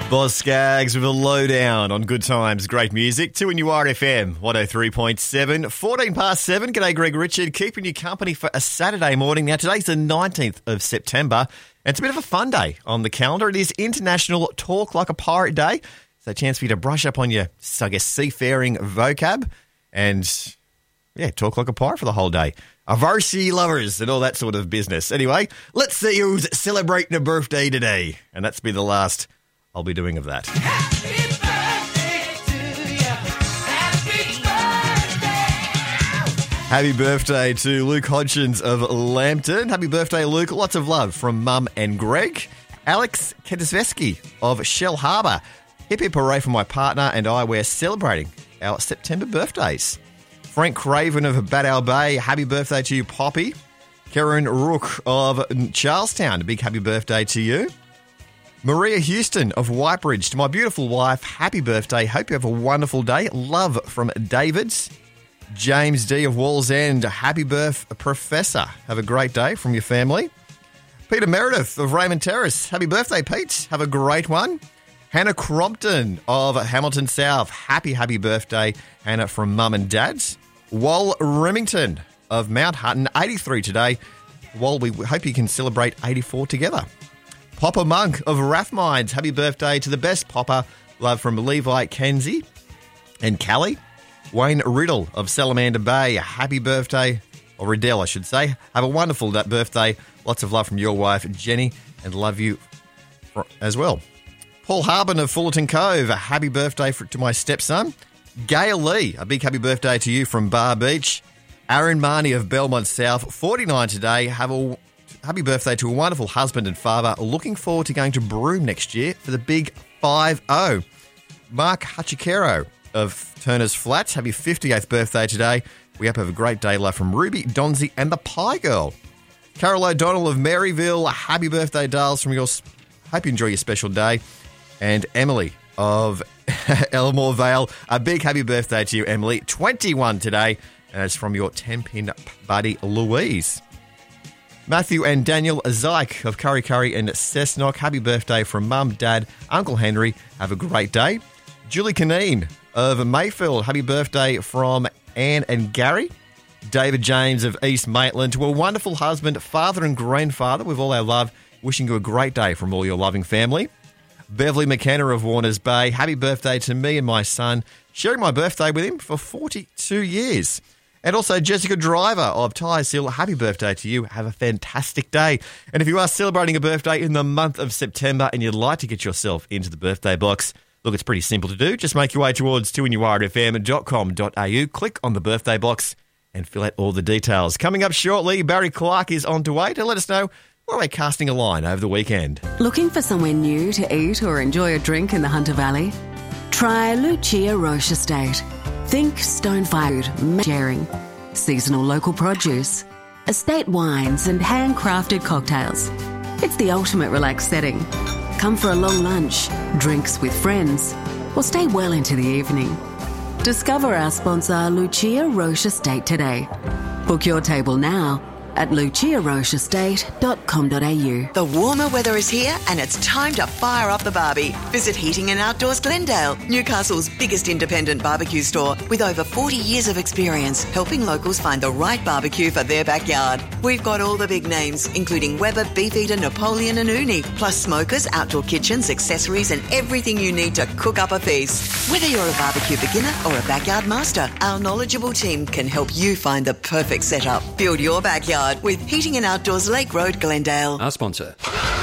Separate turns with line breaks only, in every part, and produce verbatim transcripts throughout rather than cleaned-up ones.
Boz Skaggs with a lowdown on good times, great music. Two in U R F M, one oh three point seven. fourteen past seven. G'day, Greg Richard, keeping you company for a Saturday morning. Now, today's the nineteenth of September, and it's a bit of a fun day on the calendar. It is International Talk Like a Pirate Day. So a chance for you to brush up on your, I guess, seafaring vocab and, yeah, talk like a pirate for the whole day. Our varsity lovers and all that sort of business. Anyway, let's see who's celebrating a birthday today. And that's be the last I'll be doing of that.
Happy birthday to you. Happy birthday.
Happy birthday to Luke Hodgins of Lambton. Happy birthday, Luke. Lots of love from Mum and Greg. Alex Kedisveski of Shell Harbour. Hip hip hooray for my partner and I. We're celebrating our September birthdays. Frank Craven of Badal Bay. Happy birthday to you, Poppy. Karen Rook of Charlestown. A big happy birthday to you. Maria Houston of Whitebridge. To my beautiful wife, happy birthday. Hope you have a wonderful day. Love from Davids. James D of Wallsend. Happy birth, Professor. Have a great day from your family. Peter Meredith of Raymond Terrace. Happy birthday, Pete. Have a great one. Hannah Crompton of Hamilton South. Happy, happy birthday, Hannah, from Mum and Dad's. Wal Remington of Mount Hutton. eighty-three today. Wal, we hope you can celebrate eighty-four together. Popper Monk of Rathmines. Happy birthday to the best Popper. Love from Levi Kenzie and Callie. Wayne Riddle of Salamander Bay. Happy birthday, or Riddell, I should say. Have a wonderful birthday. Lots of love from your wife, Jenny, and love you as well. Paul Harbin of Fullerton Cove. A happy birthday for, to my stepson. Gail Lee. A big happy birthday to you from Bar Beach. Aaron Marnie of Belmont South. forty-nine today. Have a happy birthday to a wonderful husband and father. Looking forward to going to Broome next year for the big five oh. Mark Hachikero of Turner's Flats. Happy fifty-eighth birthday today. We hope you have a great day. Love from Ruby, Donzi, and the Pie Girl. Carol O'Donnell of Maryville. Happy birthday, Dales, from your... Hope you enjoy your special day. And Emily of Elmore Vale. A big happy birthday to you, Emily. twenty-one today. And it's from your ten-pin buddy, Louise. Matthew and Daniel Zyke of Curry Curry and Cessnock. Happy birthday from Mum, Dad, Uncle Henry. Have a great day. Julie Caneen of Mayfield. Happy birthday from Anne and Gary. David James of East Maitland. To a wonderful husband, father and grandfather, with all our love, wishing you a great day from all your loving family. Beverly McKenna of Warners Bay. Happy birthday to me and my son. Sharing my birthday with him for forty-two years. And also Jessica Driver of Tyres Hill. Happy birthday to you. Have a fantastic day. And if you are celebrating a birthday in the month of September and you'd like to get yourself into the birthday box, look, it's pretty simple to do. Just make your way towards two n u r f m dot com dot a u, click on the birthday box and fill out all the details. Coming up shortly, Barry Clark is on to wait to let us know where we're casting a line over the weekend.
Looking for somewhere new to eat or enjoy a drink in the Hunter Valley? Try Lucia Roche Estate. Think stone-fired sharing, seasonal local produce, estate wines and handcrafted cocktails. It's the ultimate relaxed setting. Come for a long lunch, drinks with friends, or stay well into the evening. Discover our sponsor Lucia Roche Estate today. Book your table now at lucia roche estate dot com dot a u.
The warmer weather is here and it's time to fire up the barbie. Visit Heating and Outdoors Glendale, Newcastle's biggest independent barbecue store with over forty years of experience helping locals find the right barbecue for their backyard. We've got all the big names, including Weber, Beefeater, Napoleon and Uni, plus smokers, outdoor kitchens, accessories and everything you need to cook up a feast. Whether you're a barbecue beginner or a backyard master, our knowledgeable team can help you find the perfect setup. Build your backyard with Heating and Outdoors Lake Road, Glendale.
Our sponsor.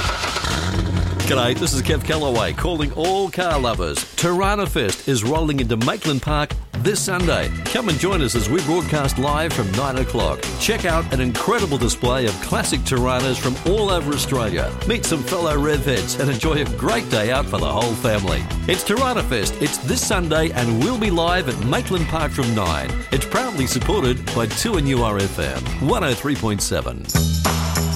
G'day, this is Kev Callaway calling all car lovers. Tirana Fest is rolling into Maitland Park this Sunday. Come and join us as we broadcast live from nine o'clock. Check out an incredible display of classic Tiranas from all over Australia. Meet some fellow rev heads and enjoy a great day out for the whole family. It's Tirana Fest. It's this Sunday and we'll be live at Maitland Park from nine. It's proudly supported by two N U R F M one oh three point seven.